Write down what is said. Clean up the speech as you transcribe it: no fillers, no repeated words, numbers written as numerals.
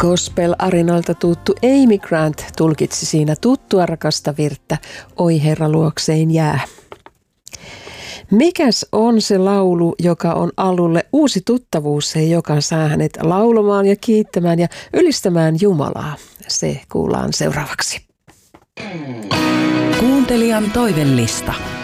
Gospel-arinalta tuttu Amy Grant tulkitsi siinä tuttua rakasta virttä Oi Herra luokseen jää. Mikäs on se laulu, joka on Allulle uusi tuttavuus ja joka saa hänet laulamaan ja kiittämään ja ylistämään Jumalaa? Se kuullaan seuraavaksi. Kuuntelijan toivellista.